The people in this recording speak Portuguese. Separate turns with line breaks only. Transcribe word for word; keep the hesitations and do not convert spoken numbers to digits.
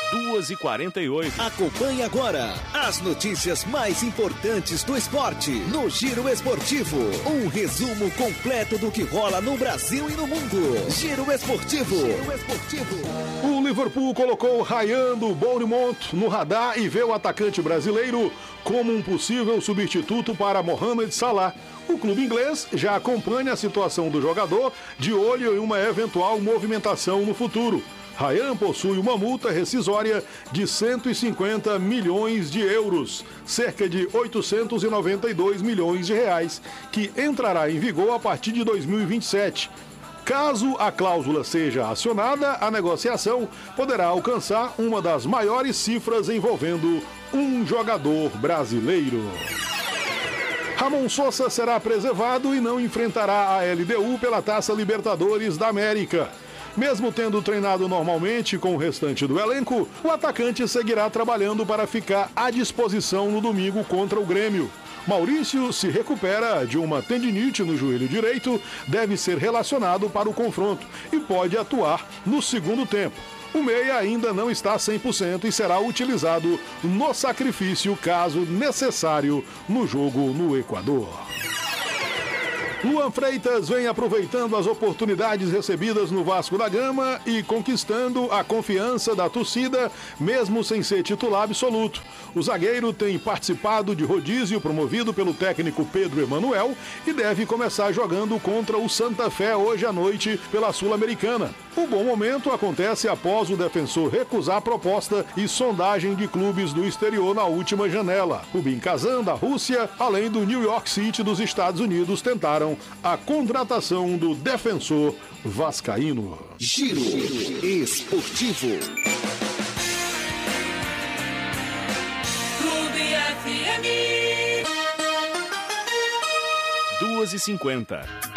duas e quarenta e oito.
Acompanhe agora as notícias mais importantes do esporte no Giro Esportivo. Um resumo completo do que rola no Brasil e no mundo. Giro Esportivo. Giro Esportivo.
O Liverpool colocou Ryan do Bournemouth no radar e vê o atacante brasileiro como um possível substituto para Mohamed Salah. O clube inglês já acompanha a situação do jogador, de olho em uma eventual movimentação no futuro. Ryan possui uma multa rescisória de cento e cinquenta milhões de euros, cerca de oitocentos e noventa e dois milhões de reais, que entrará em vigor a partir de dois mil e vinte e sete. Caso a cláusula seja acionada, a negociação poderá alcançar uma das maiores cifras envolvendo um jogador brasileiro. Ramon Sosa será preservado e não enfrentará a L D U pela Taça Libertadores da América. Mesmo tendo treinado normalmente com o restante do elenco, o atacante seguirá trabalhando para ficar à disposição no domingo contra o Grêmio. Maurício se recupera de uma tendinite no joelho direito, deve ser relacionado para o confronto e pode atuar no segundo tempo. O meia ainda não está cem por cento e será utilizado no sacrifício, caso necessário, no jogo no Equador. Luan Freitas vem aproveitando as oportunidades recebidas no Vasco da Gama e conquistando a confiança da torcida, mesmo sem ser titular absoluto. O zagueiro tem participado de rodízio promovido pelo técnico Pedro Emanuel e deve começar jogando contra o Santa Fé hoje à noite pela Sul-Americana. O bom momento acontece após o defensor recusar a proposta e sondagem de clubes do exterior na última janela. O Rubin Kazan, da Rússia, além do New York City dos Estados Unidos, tentaram a contratação do defensor vascaíno.
Giro Esportivo.
Clube F M. duas e cinquenta.